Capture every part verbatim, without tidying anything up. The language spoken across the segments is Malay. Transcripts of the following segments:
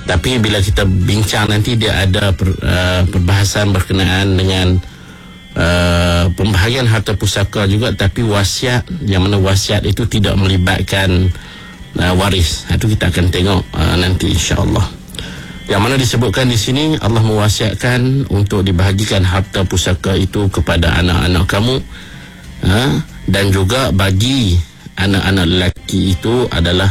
Tapi bila kita bincang nanti dia ada per, uh, perbahasan berkenaan dengan uh, pembahagian harta pusaka juga, tapi wasiat, yang mana wasiat itu tidak melibatkan uh, waris. Itu kita akan tengok uh, nanti insya-Allah. Yang mana disebutkan di sini Allah mewasiatkan untuk dibahagikan harta pusaka itu kepada anak-anak kamu, uh, dan juga bagi anak-anak lelaki itu adalah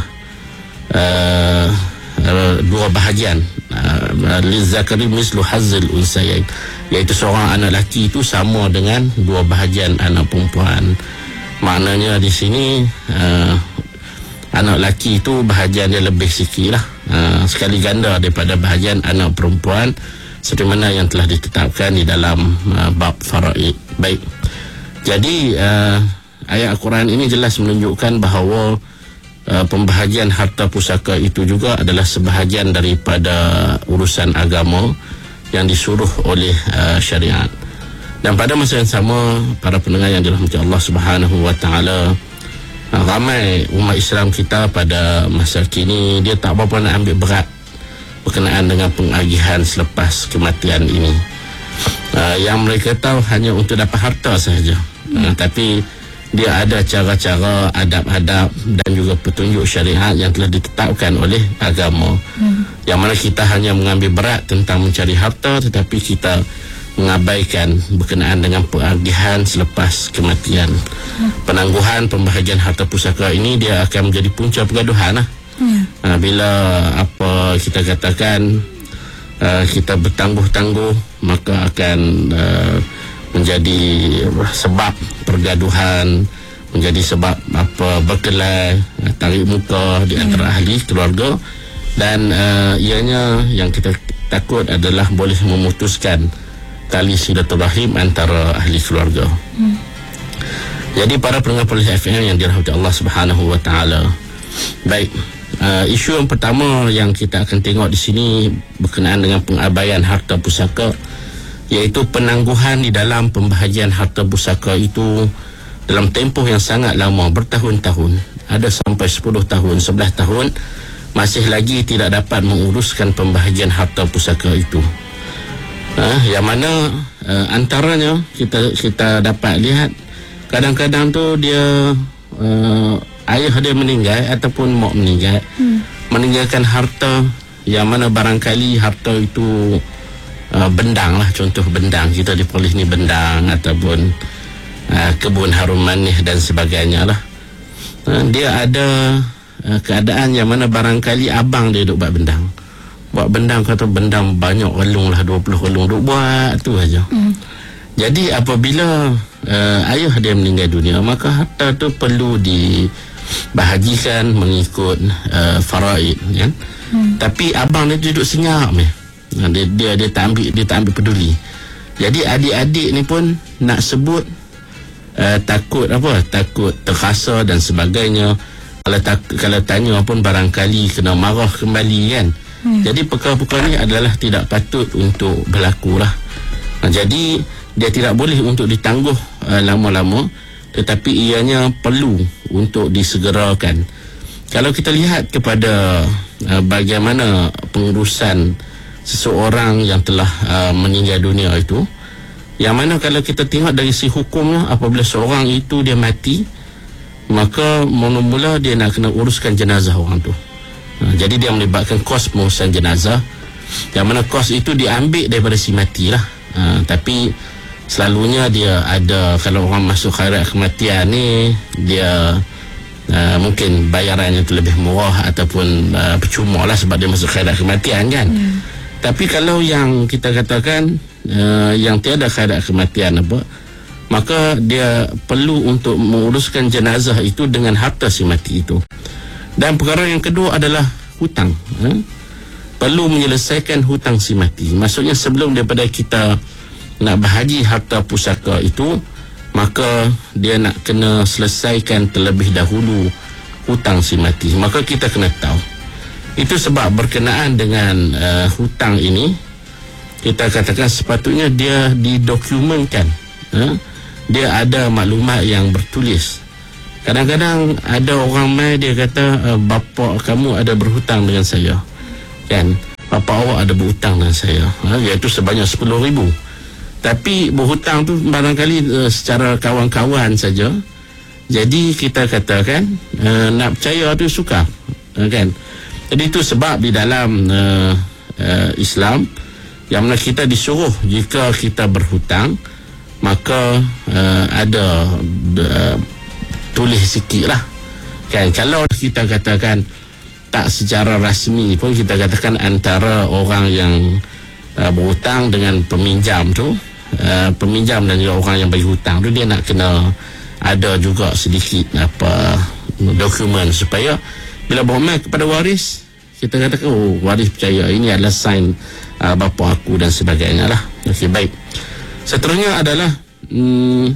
uh, Uh, dua bahagian, uh, lizakari mislu hazzil unsayain, iaitu seorang anak lelaki itu sama dengan dua bahagian anak perempuan. Maknanya di sini uh, anak lelaki itu bahagian dia lebih sikit lah, uh, sekali ganda daripada bahagian anak perempuan, seperti mana yang telah ditetapkan di dalam uh, bab faraid. Baik, jadi uh, ayat Al-Quran ini jelas menunjukkan bahawa Uh, pembahagian harta pusaka itu juga adalah sebahagian daripada urusan agama yang disuruh oleh uh, syariat. Dan pada masa yang sama, para pendengar yang dirahmati Allah Subhanahu wa taala, uh, ramai umat Islam kita pada masa kini dia tak berapa nak ambil berat berkenaan dengan pengagihan selepas kematian ini. Uh, yang mereka tahu hanya untuk dapat harta sahaja. Uh, tapi dia ada cara-cara, adab-adab dan juga petunjuk syariat yang telah ditetapkan oleh agama. Hmm. Yang mana kita hanya mengambil berat tentang mencari harta, tetapi kita mengabaikan berkenaan dengan pengagihan selepas kematian. Hmm. Penangguhan pembahagian harta pusaka ini dia akan menjadi punca pergaduhan lah. Hmm. Ha, bila apa kita katakan uh, kita bertangguh-tangguh, maka akan uh, menjadi sebab pergaduhan, menjadi sebab apa berkelahi, tarik muka di antara hmm. ahli keluarga, dan uh, ianya yang kita takut adalah boleh memutuskan tali silaturahim antara ahli keluarga. Hmm. Jadi para pendengar Polis F M yang dirahmati Allah Subhanahu wa taala. Baik, uh, isu yang pertama yang kita akan tengok di sini berkenaan dengan pengabaian harta pusaka, iaitu penangguhan di dalam pembahagian harta pusaka itu dalam tempoh yang sangat lama, bertahun-tahun, ada sampai sepuluh tahun, sebelas tahun, masih lagi tidak dapat menguruskan pembahagian harta pusaka itu. Ha, yang mana uh, antaranya kita kita dapat lihat kadang-kadang tu dia uh, ayah dia meninggal ataupun mak meninggal, hmm. meninggalkan harta yang mana barangkali harta itu Uh, bendang lah, contoh bendang, kita di polis ni bendang ataupun uh, kebun harum manis dan sebagainya lah. Uh, dia ada uh, keadaan yang mana barangkali abang dia duk buat bendang, buat bendang, kata bendang banyak relung lah, dua puluh relung duk buat tu aja. Hmm. Jadi apabila uh, ayah dia meninggal dunia, maka harta tu perlu dibahagikan mengikut uh, faraid, kan? Hmm. Tapi abang dia duduk senyap ni. Dia, dia dia tak ambil dia tak ambil peduli. Jadi adik-adik ni pun nak sebut uh, takut apa takut terasa dan sebagainya. Kalau tak, kalau tanya pun barangkali kena marah kembali, kan. Hmm. Jadi perkara-perkara ni adalah tidak patut untuk berlaku lah. Nah, jadi dia tidak boleh untuk ditangguh uh, lama-lama, tetapi ianya perlu untuk disegerakan. Kalau kita lihat kepada uh, bagaimana pengurusan seseorang yang telah uh, meninggal dunia itu, yang mana kalau kita tengok dari si hukumnya, apabila seorang itu dia mati, maka mula-mula dia nak kena uruskan jenazah orang tu. uh, jadi dia melibatkan kos pengurusan jenazah, yang mana kos itu diambil daripada si mati lah. uh, tapi selalunya dia ada, kalau orang masuk khairat kematian ni, dia uh, mungkin bayarannya tu lebih murah ataupun uh, percuma lah sebab dia masuk khairat kematian, kan. hmm. Tapi kalau yang kita katakan uh, yang tiada khairat kematian apa, maka dia perlu untuk menguruskan jenazah itu dengan harta si mati itu. Dan perkara yang kedua adalah hutang. eh? Perlu menyelesaikan hutang si mati. Maksudnya sebelum daripada kita nak bahagi harta pusaka itu, maka dia nak kena selesaikan terlebih dahulu hutang si mati. Maka kita kena tahu. Itu sebab berkenaan dengan uh, hutang ini, kita katakan sepatutnya dia didokumenkan. Ha? Dia ada maklumat yang bertulis. Kadang-kadang ada orang mai dia kata, uh, bapa kamu ada berhutang dengan saya, kan. bapa awak ada berhutang dengan saya, ha, iaitu sebanyak sepuluh ribu. Tapi berhutang tu barangkali uh, secara kawan-kawan saja. Jadi kita katakan uh, nak percaya tu sukar, uh, kan. Jadi itu sebab di dalam uh, uh, Islam yang mana kita disuruh jika kita berhutang maka uh, ada uh, tulis sikit lah, kan. Kalau kita katakan tak secara rasmi pun, kita katakan antara orang yang uh, berhutang dengan peminjam tu, uh, peminjam dan juga orang yang bagi hutang tu, dia nak kena ada juga sedikit apa dokumen supaya bila berhormat kepada waris, kita katakan oh waris percaya ini adalah sign uh, bapa aku dan sebagainya lah. Okey, baik. Seterusnya adalah hmm,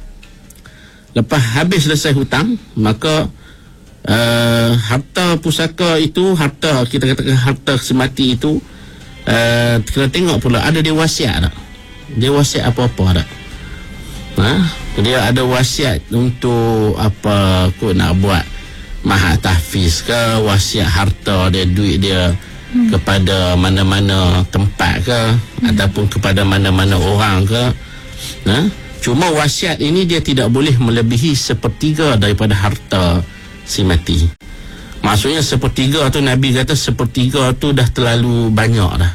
lepas habis selesai hutang, maka uh, harta pusaka itu, harta kita katakan harta semati itu, uh, kita tengok pula ada dia wasiat tak? Dia wasiat apa-apa tak? Ha? Dia ada wasiat untuk apa kot, nak buat mahat tahfiz ke, wasiat harta dia, duit dia hmm. kepada mana-mana tempat ke, hmm. ataupun kepada mana-mana orang ke. Ha? Cuma wasiat ini dia tidak boleh melebihi sepertiga daripada harta si mati. Maksudnya sepertiga tu, Nabi kata sepertiga tu dah terlalu banyak dah.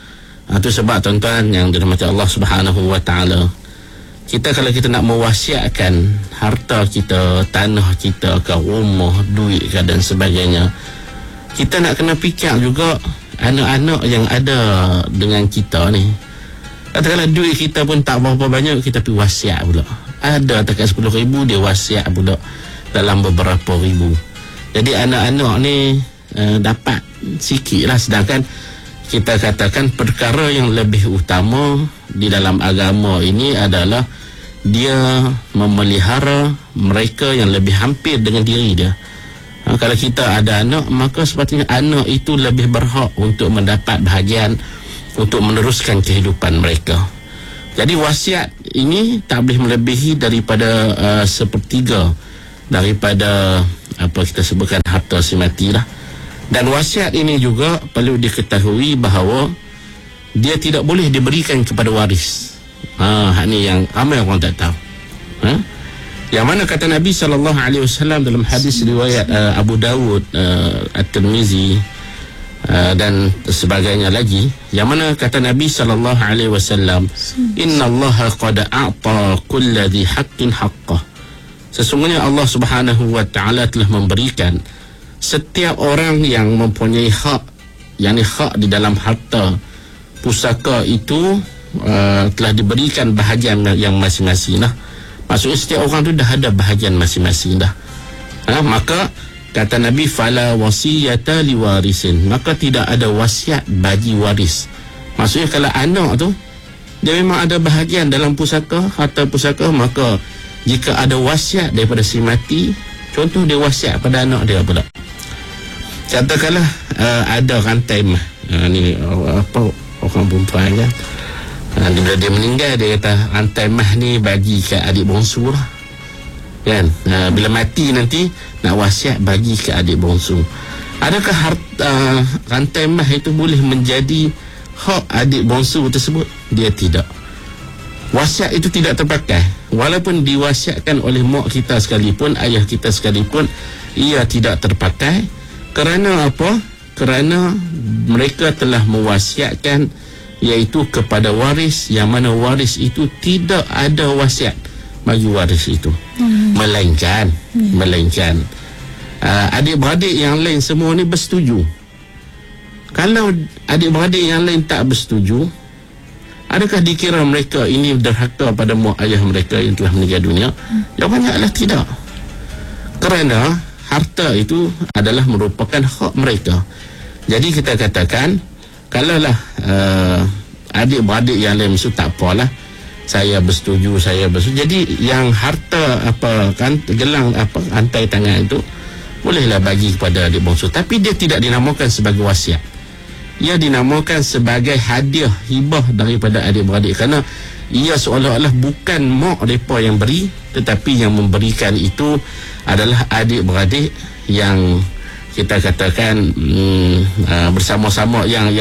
Itu ha, sebab tuan-tuan yang dirahmati Allah Subhanahu Wa Taala, kita kalau kita nak mewasiatkan harta kita, tanah kita ke, rumah, duit ke dan sebagainya, kita nak kena fikir juga anak-anak yang ada dengan kita ni. Katakanlah duit kita pun tak berapa banyak, kita pergi wasiat pula. Ada dekat sepuluh ribu, dia wasiat pula dalam beberapa ribu. Jadi anak-anak ni uh, dapat sikit lah. Sedangkan kita katakan perkara yang lebih utama di dalam agama ini adalah dia memelihara mereka yang lebih hampir dengan diri dia. Ha, kalau kita ada anak, maka sepatutnya anak itu lebih berhak untuk mendapat bahagian untuk meneruskan kehidupan mereka. Jadi wasiat ini tak boleh melebihi daripada uh, sepertiga daripada apa kita sebutkan harta si mati lah. Dan wasiat ini juga perlu diketahui bahawa dia tidak boleh diberikan kepada waris. Ha, ini yang ramai orang tak tahu. Ha? Yang mana kata Nabi sallallahu alaihi wasallam dalam hadis riwayat uh, Abu Dawud, uh, At-Tirmizi uh, dan sebagainya lagi, yang mana kata Nabi sallallahu alaihi wasallam, innallaha qad a'ta kulli dhi haqqin haqqah. Sesungguhnya Allah Subhanahu Wa Taala telah memberikan setiap orang yang mempunyai hak, yakni hak di dalam harta pusaka itu, uh, telah diberikan bahagian yang masing-masing lah. Maksudnya setiap orang tu dah ada bahagian masing-masing dah. Ha, maka kata Nabi, fala wasiyata liwarisin, maka tidak ada wasiat bagi waris. Maksudnya kalau anak tu dia memang ada bahagian dalam pusaka, harta pusaka, maka jika ada wasiat daripada si mati, contoh dia wasiat pada anak dia pula. Katakanlah uh, ada rantai mah, uh, ni uh, apa orang perempuan kan, uh, bila dia meninggal dia kata rantai mah ni bagi ke adik bongsu lah, kan. Uh, bila mati nanti nak wasiat bagi ke adik bongsu. Adakah harta, uh, rantai mah itu boleh menjadi hak adik bongsu tersebut? Dia tidak. Wasiat itu tidak terpakai, walaupun diwasiatkan oleh mak kita sekalipun, ayah kita sekalipun, ia tidak terpakai. Kerana apa? Kerana mereka telah mewasiatkan, iaitu kepada waris, yang mana waris itu tidak ada wasiat bagi waris itu. Hmm. Melainkan hmm. Melainkan uh, adik-beradik yang lain semua ni bersetuju. Kalau adik-beradik yang lain tak bersetuju, adakah dikira mereka ini derhaka pada mak ayah mereka yang telah meninggal dunia? Hmm. Jawapannya adalah tidak. Kerana harta itu adalah merupakan hak mereka. Jadi kita katakan, kalaulah uh, adik-beradik yang lain mesti tak apalah, saya bersetuju, saya bersetuju. Jadi yang harta apa kan, gelang apa antai tangan itu bolehlah bagi kepada adik bongsu, tapi dia tidak dinamakan sebagai wasiat. Ia dinamakan sebagai hadiah, hibah daripada adik-beradik, kerana ia seolah-olah bukan mak mereka yang beri, tetapi yang memberikan itu adalah adik-beradik yang kita katakan hmm, uh, bersama-sama, yang yang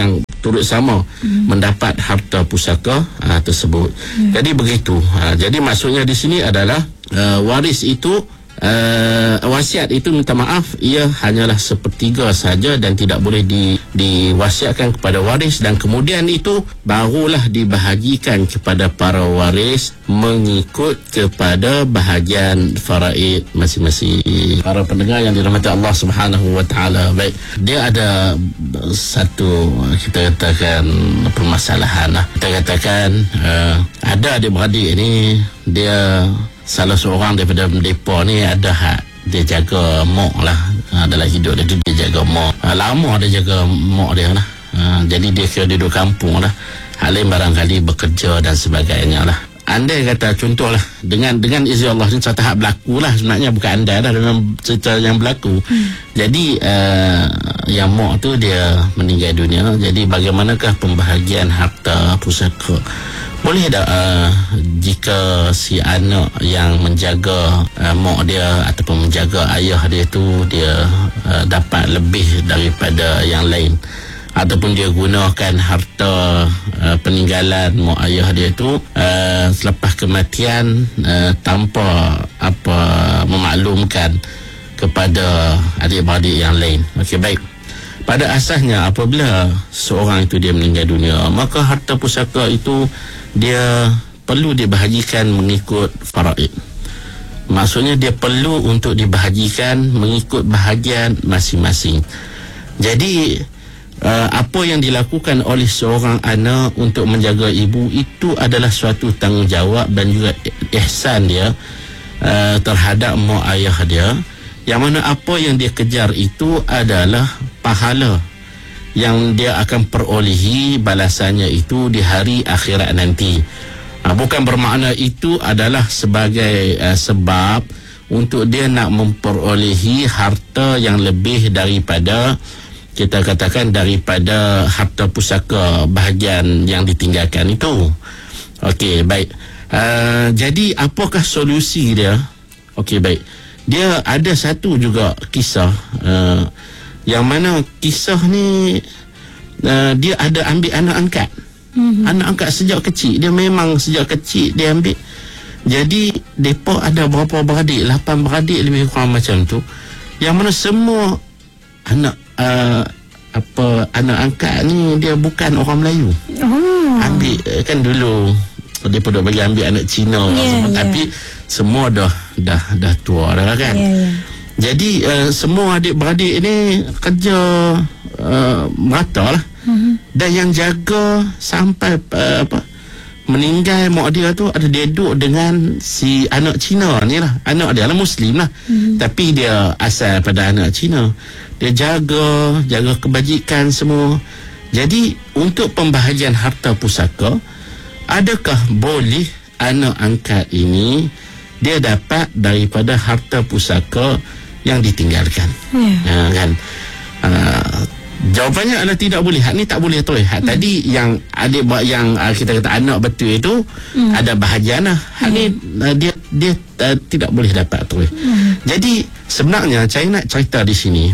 turut sama hmm. mendapat harta pusaka uh, tersebut. Hmm. Jadi begitu. Uh, jadi maksudnya di sini adalah uh, waris itu Uh, wasiat itu, minta maaf, ia hanyalah sepertiga saja dan tidak boleh di, diwasiatkan kepada waris, dan kemudian itu barulah dibahagikan kepada para waris mengikut kepada bahagian faraid masing-masing. Para pendengar yang dirahmati Allah Subhanahu wa taala, baik, dia ada satu, kita katakan, permasalahan lah. Kita katakan uh, ada adik-beradik ini, dia salah seorang daripada mereka ni ada hak, dia jaga mak lah, ha, dalam hidup dia tu dia jaga mak, ha, lama dia jaga mak dia lah, ha, jadi dia kira duduk kampung lah, hal lain barangkali bekerja dan sebagainya lah. Andai kata contohlah, dengan dengan izin Allah ni satu hak berlaku lah sebenarnya, bukan andai dah, dengan cerita yang berlaku. hmm. Jadi uh, yang mak tu dia meninggal dunia, jadi bagaimanakah pembahagian harta pusaka? Boleh tak uh, jika si anak yang menjaga uh, mak dia ataupun menjaga ayah dia tu, dia uh, dapat lebih daripada yang lain, ataupun dia gunakan harta uh, peninggalan mak ayah dia tu uh, selepas kematian uh, tanpa apa memaklumkan kepada adik-beradik yang lain. Okey, baik. Pada asasnya apabila seorang itu dia meninggal dunia, maka harta pusaka itu dia perlu dibahagikan mengikut faraid. Maksudnya dia perlu untuk dibahagikan mengikut bahagian masing-masing. Jadi uh, apa yang dilakukan oleh seorang anak untuk menjaga ibu itu adalah suatu tanggungjawab dan juga ihsan dia uh, terhadap mak ayah dia, yang mana apa yang dia kejar itu adalah pahala yang dia akan perolehi balasannya itu di hari akhirat nanti. Ha, bukan bermakna itu adalah sebagai uh, sebab untuk dia nak memperolehi harta yang lebih daripada, kita katakan, daripada harta pusaka bahagian yang ditinggalkan itu. Okey, baik. Uh, jadi apakah solusi dia? Okey, baik. Dia ada satu juga kisah uh, yang mana kisah ni uh, dia ada ambil anak angkat. Mm-hmm. Anak angkat sejak kecil. Dia memang sejak kecil dia ambil. Jadi mereka ada berapa beradik, lapan beradik lebih kurang macam tu, yang mana semua anak uh, apa anak angkat ni dia bukan orang Melayu. Oh. Ambil kan dulu mereka dah bagi ambil anak Cina, yeah, semua, yeah. Tapi semua dah dah dah tua dah kan. Yeah, yeah. Jadi uh, semua adik-beradik ini kerja uh, merata lah. Mm-hmm. Dan yang jaga sampai uh, apa meninggal mak dia tu ada deduk dengan si anak Cina ni lah. Anak dia lah Muslim lah. Mm-hmm. Tapi dia asal pada anak Cina. Dia jaga, jaga kebajikan semua. Jadi untuk pembahagian harta pusaka, adakah boleh anak angkat ini dia dapat daripada harta pusaka yang ditinggalkan? Yeah. Uh, kan? Uh, jawapannya adalah tidak boleh. Hak ni tak boleh tu. Hak hmm. tadi yang adik yang uh, kita kata anak betul itu hmm. ada bahagian lah. Hak hmm. ni uh, dia dia uh, tidak boleh dapat tu. Hmm. Jadi sebenarnya saya nak cerita di sini,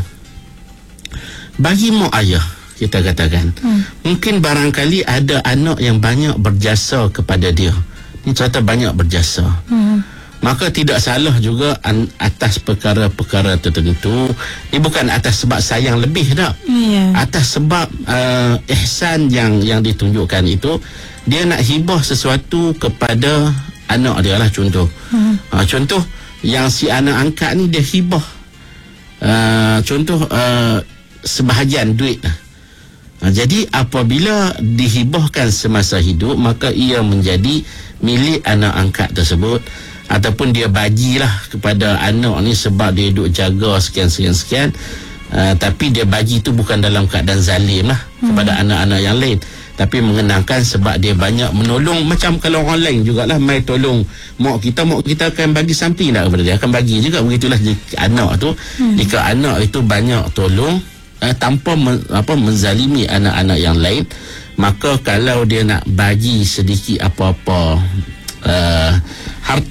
bagi mak ayah kita katakan, hmm. mungkin barangkali ada anak yang banyak berjasa kepada dia. Ni cerita banyak berjasa. Hmm. Maka tidak salah juga an, atas perkara-perkara tertentu. Ini bukan atas sebab sayang lebih tak. Yeah. Atas sebab uh, ihsan yang yang ditunjukkan itu, dia nak hibah sesuatu kepada anak dia lah, contoh. Hmm. Uh, contoh yang si anak angkat ni dia hibah. Uh, contoh uh, sebahagian duit lah. Uh, jadi apabila dihibahkan semasa hidup, maka ia menjadi milik anak angkat tersebut, ataupun dia bagilah kepada anak ni sebab dia duduk jaga sekian-sekian-sekian, uh, tapi dia bagi tu bukan dalam keadaan zalim lah hmm. kepada anak-anak yang lain, tapi mengenangkan sebab dia banyak menolong. Macam kalau orang lain jugalah mai tolong mak kita, mak kita akan bagi something tak kepada dia, akan bagi juga. Begitulah jika anak tu, hmm. jika anak itu banyak tolong uh, tanpa men, apa, menzalimi anak-anak yang lain, maka kalau dia nak bagi sedikit apa-apa uh, harta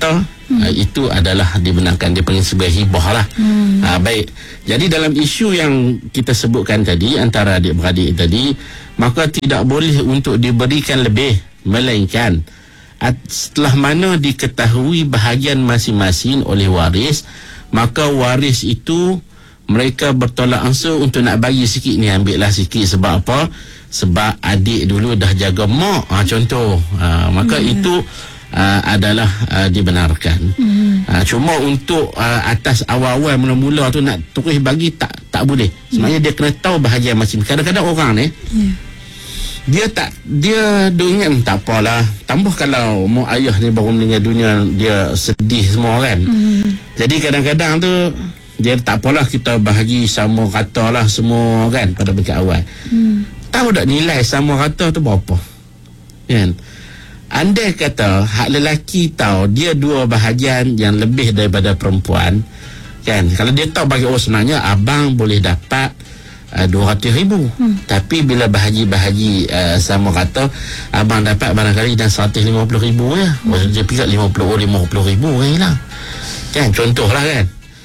hmm. uh, itu adalah dibenarkan, dia panggil sebagai hibah lah. hmm. uh, baik, jadi dalam isu yang kita sebutkan tadi antara adik-beradik tadi, maka tidak boleh untuk diberikan lebih, melainkan setelah mana diketahui bahagian masing-masing oleh waris, maka waris itu mereka bertolak ansur untuk nak bagi sikit ni, ambil lah sikit. Sebab apa? Sebab adik dulu dah jaga mak, ha, contoh, ha, maka hmm. itu uh, adalah uh, dibenarkan. hmm. uh, cuma untuk uh, atas awal-awal mula-mula tu nak terus bagi, tak tak boleh. Sebenarnya hmm. dia kena tahu bahagian masing-masing. Kadang-kadang orang ni yeah. dia tak, dia dia ingat tak apalah, tambah kalau mak ayah ni baru meninggal dunia, dia sedih semua kan. hmm. Jadi kadang-kadang tu dia tak apalah, kita bahagi sama rata lah semua kan pada peringkat awal. hmm. Tahu tak nilai sama rata tu berapa kan? Andai kata hak lelaki tahu dia dua bahagian yang lebih daripada perempuan kan, kalau dia tahu bagi orang sebenarnya abang boleh dapat uh, dua ratus ribu, hmm. tapi bila bahagi-bahagi uh, sama rata, abang dapat barangkali dan seratus lima puluh ribu ya. hmm. Dia pikir lima puluh ribu kan hilang kan, contohlah kan.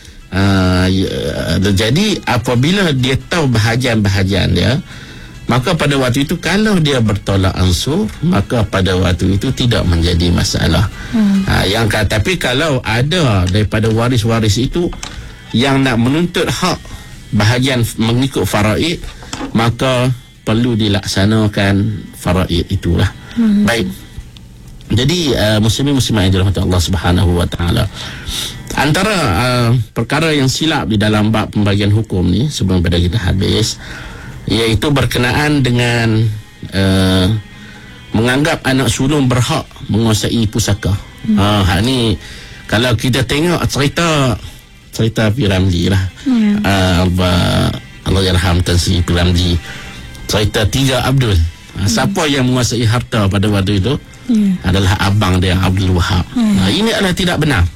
Uh, uh, jadi apabila dia tahu bahagian-bahagian dia, maka pada waktu itu kalau dia bertolak ansur, maka pada waktu itu tidak menjadi masalah. hmm. ha, yang Tapi kalau ada daripada waris-waris itu yang nak menuntut hak bahagian mengikut faraid, maka perlu dilaksanakan faraid itulah. hmm. Baik, jadi uh, muslimin-muslimat yang dirahmati Allah Subhanahu wa taala, antara uh, perkara yang silap di dalam bab pembagian hukum ni sebelum pada kita habis, iaitu berkenaan dengan uh, menganggap anak sulung berhak menguasai pusaka. hmm. uh, hak ni kalau kita tengok cerita cerita P. Ramlee lah, yeah. uh, Allah yarham Tan Sri P. Ramlee, cerita tiga Abdul. uh, hmm. Siapa yang menguasai harta pada waktu itu? yeah. Adalah abang dia, Abdul Wahab. hmm. uh, Ini adalah tidak benar.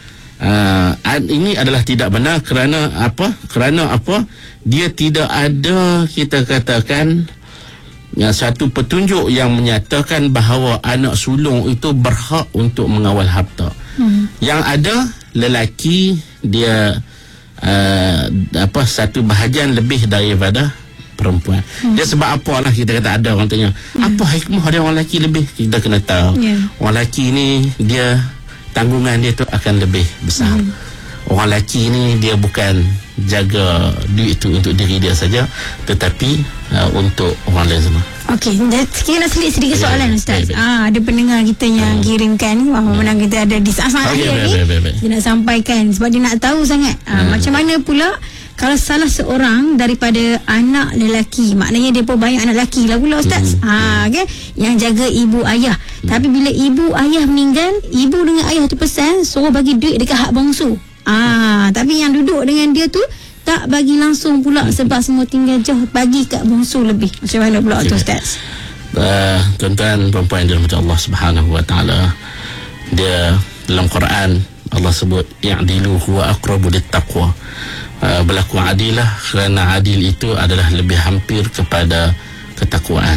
Uh, ini adalah tidak benar kerana apa? Kerana apa? Dia tidak ada, kita katakan, ya, satu petunjuk yang menyatakan bahawa anak sulung itu berhak untuk mengawal harta. Hmm. Yang ada lelaki dia uh, apa satu bahagian lebih daripada perempuan. Hmm. Dia sebab apalah kita kata, ada orang tanya, hmm. apa hikmah dia orang lelaki lebih? Kita kena tahu. Yeah. Orang lelaki ni dia tanggungan dia tu akan lebih besar. Hmm. Orang lelaki ni dia bukan jaga duit tu untuk diri dia saja, tetapi uh, untuk orang lain semua. Okey, kita nak selit sedikit soalan, yeah, Ustaz. Yeah, ah, ada pendengar kita yang hmm. kirimkan, wah, hmm. menang kita ada di saat-saat okay, ni. Dia nak sampaikan sebab dia nak tahu sangat. Ah, hmm. macam mana pula kalau salah seorang daripada anak lelaki, maknanya dia pun banyak anak lelaki lah pula, Ustaz. Hmm. Ha, okay? Yang jaga ibu ayah. Hmm. Tapi bila ibu ayah meninggal, ibu dengan ayah tu pesan suruh bagi duit dekat hak bongsu. Ah, tapi yang duduk dengan dia tu tak bagi langsung pula, sebab semua tinggal jauh, bagi kat bongsu lebih. Macam mana pula okay. tu, Ustaz? Uh, tuan-tuan perempuan yang dirahmati Allah Subhanahu wa taala, dia dalam Quran Allah sebut ya'dilu huwa aqrabu lit-taqwa. Uh, berlaku adilah kerana adil itu adalah lebih hampir kepada ketakwaan.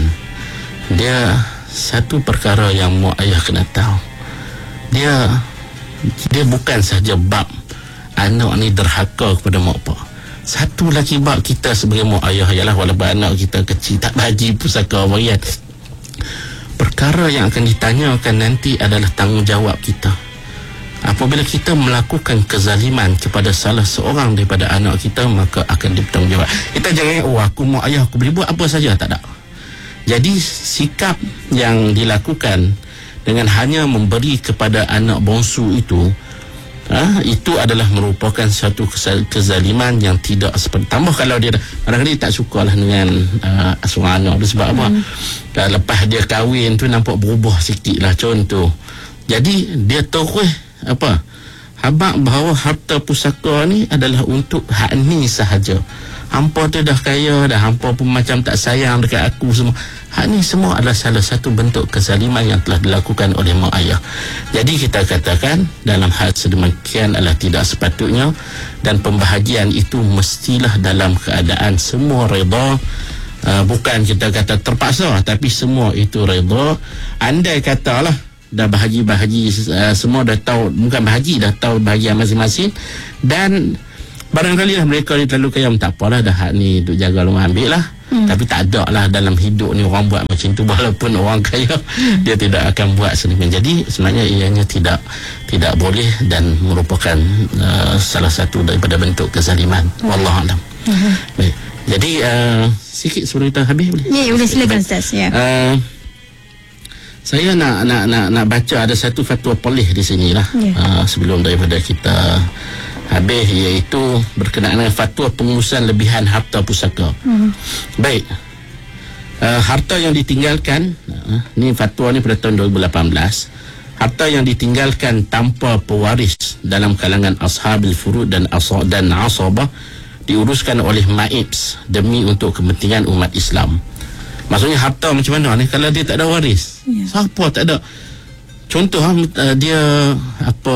Dia satu perkara yang mak ayah kena tahu. Dia dia bukan sahaja bab anak ni derhaka kepada mak pak. Satu lagi bab kita sebagai mak ayah ialah walaupun anak kita kecil tak bagi pusaka warian, perkara yang akan ditanyakan nanti adalah tanggungjawab kita. Apabila kita melakukan kezaliman kepada salah seorang daripada anak kita, maka akan bertanggungjawab. Kita jangan, oh aku mak ayah aku boleh buat apa saja, tak ada. Jadi sikap yang dilakukan dengan hanya memberi kepada anak bongsu itu, ha, itu adalah merupakan satu kezaliman yang tidak seperti. Tambah kalau dia kadang-kadang tak sukalah dengan uh, seorang anak tu, sebab hmm. apa? Uh, lepas dia kahwin tu nampak berubah sikit lah, contoh. Jadi dia terus apa? Habaq bahawa harta pusaka ni adalah untuk hak ni sahaja. Hampa tu dah kaya dah, hampa pun macam tak sayang dekat aku semua. Hak ni semua adalah salah satu bentuk kezaliman yang telah dilakukan oleh mak ayah. Jadi kita katakan dalam hal sedemikian adalah tidak sepatutnya, dan pembahagian itu mestilah dalam keadaan semua redha. Uh, bukan kita kata terpaksa, tapi semua itu redha. Andai katalah dah bahagi-bahagi uh, semua dah tahu, bukan bahagi, dah tahu bahagian masing-masing. Dan barangkali lah mereka ni terlalu kaya, tak apalah dah hak ni duk jaga rumah ambil lah. Hmm. Tapi tak ada lah dalam hidup ni orang buat macam tu, walaupun orang kaya hmm. dia tidak akan buat sedemikian. Jadi sebenarnya ianya tidak tidak boleh dan merupakan uh, salah satu daripada bentuk kezaliman. hmm. Wallahualam. hmm. Baik. Jadi uh, sikit sebelum kita habis boleh? Ya, boleh silakan Ustaz. Ya. Uh, saya nak nak nak nak baca ada satu fatwa polih di sini lah. Ya. Uh, sebelum daripada kita habis, iaitu berkenaan dengan fatwa pengurusan lebihan harta pusaka. Hmm. Baik. Uh, harta yang ditinggalkan, uh, ni fatwa ni pada tahun dua ribu lapan belas. Harta yang ditinggalkan tanpa pewaris dalam kalangan ashabil furud dan asab dan asabah diuruskan oleh maibs demi untuk kepentingan umat Islam. Maksudnya harta macam mana ni kalau dia tak ada waris? Ya. Siapa tak ada? Contoh uh, dia apa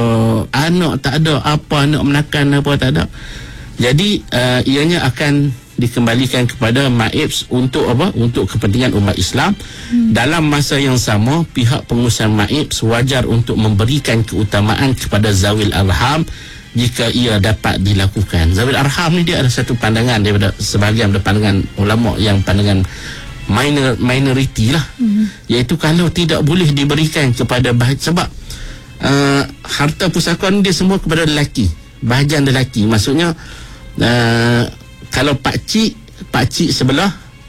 anak tak ada, apa anak menakan apa tak ada. Jadi uh, ianya akan dikembalikan kepada maibs untuk apa? Untuk kepentingan umat Islam. Hmm. Dalam masa yang sama, pihak pengurusan maibs wajar untuk memberikan keutamaan kepada zawil arham jika ia dapat dilakukan. Zawil arham ni dia ada satu pandangan daripada sebahagian daripada pandangan ulama yang pandangan minor minoriti lah, mm-hmm. iaitu kalau tidak boleh diberikan kepada bah- sebab uh, harta pusaka ni dia semua kepada lelaki, bahagian lelaki. Maksudnya uh, kalau pakcik pakcik sebelah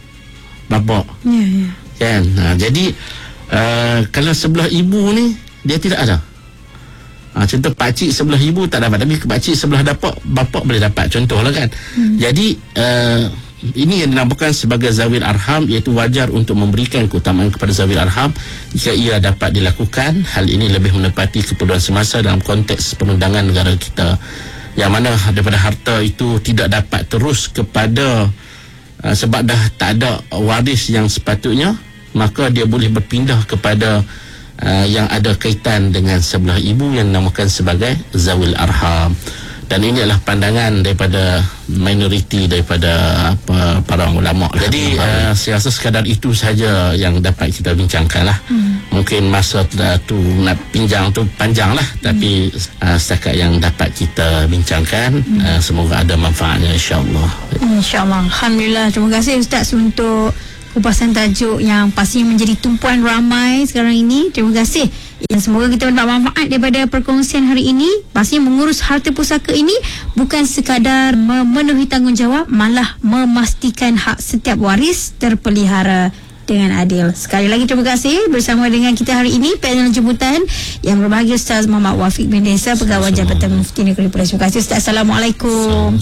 bapa, yeah, yeah. kan. Uh, jadi uh, kalau sebelah ibu ni dia tidak ada. Uh, contoh pakcik sebelah ibu tak dapat, tapi pakcik sebelah bapa bapa boleh dapat, contohlah kan. mm. Jadi uh, ini yang dinamakan sebagai zawil arham, iaitu wajar untuk memberikan keutamaan kepada zawil arham jika ia dapat dilakukan. Hal ini lebih menepati keperluan semasa dalam konteks perundangan negara kita, yang mana daripada harta itu tidak dapat terus kepada uh, sebab dah tak ada waris yang sepatutnya, maka dia boleh berpindah kepada uh, yang ada kaitan dengan sebelah ibu yang dinamakan sebagai zawil arham. Dan ini adalah pandangan daripada minoriti daripada apa, para ulama. Jadi uh, saya rasa sekadar itu saja yang dapat kita bincangkan lah. hmm. Mungkin masa tu nak pinjang tu panjang lah, hmm. tapi uh, setakat yang dapat kita bincangkan, hmm. uh, semoga ada manfaatnya, insyaAllah. InsyaAllah. Alhamdulillah. Terima kasih Ustaz untuk kupasan tajuk yang pastinya menjadi tumpuan ramai sekarang ini. Terima kasih. Ya, semoga kita mendapat manfaat daripada perkongsian hari ini. Pastinya mengurus harta pusaka ini bukan sekadar memenuhi tanggungjawab, malah memastikan hak setiap waris terpelihara dengan adil. Sekali lagi terima kasih bersama dengan kita hari ini panel jemputan yang berbahagia Ustaz Muhammad Wafik bin Desa, Pegawai Jabatan Mufti Negeri Perlis. Terima kasih Ustaz. Assalamualaikum.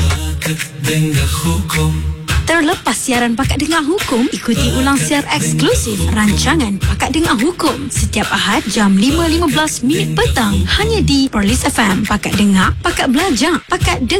Assalamualaikum. Terlepas siaran Pakat Dengar Hukum, ikuti ulang siar eksklusif rancangan Pakat Dengar Hukum setiap Ahad jam lima lima belas minit petang hanya di Perlis F M. Pakat Dengar, Pakat Belajar, Pakat Dengar.